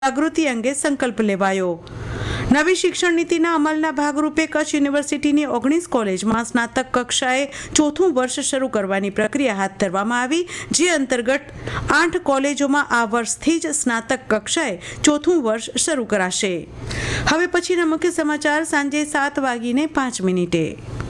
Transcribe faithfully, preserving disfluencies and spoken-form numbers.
જાગૃતિ અંગે સંકલ્પ લેવાયો। નવી શિક્ષણ નીતિના અમલના ભાગરૂપે કચ્છ યુનિવર્સિટીની ઓગણીસ કોલેજમાં સ્નાતક કક્ષાએ ચોથું વર્ષ શરૂ કરવાની પ્રક્રિયા હાથ ધરવામાં આવી, જે અંતર્ગત આઠ કોલેજોમાં આ વર્ષથી જ સ્નાતક કક્ષાએ ચોથું વર્ષ શરૂ કરાશે। હવે પછીના મુખ્ય સમાચાર સાંજે સાત વાગીને પાંચ મિનિટે।